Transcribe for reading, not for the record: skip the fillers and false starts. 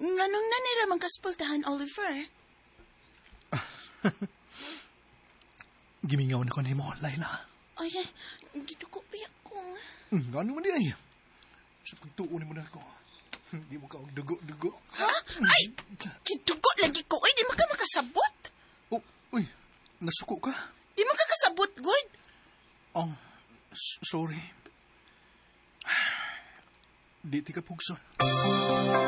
Nganong naniraman kaspultahan, Oliver? Gimingaw na ko na mo, Laila. Ay, gidugo piyak ko. Ano man di ay? Sa pagtuunin mo na ako. Di mo ka og dugo-dugo. Ha? Ay, gidugo lagi ko. Ay, di mo ka makasabot. Oh, uy, nasuko ka? Di mo ka kasabot, good. Oh, sorry. Di ti ka pugson.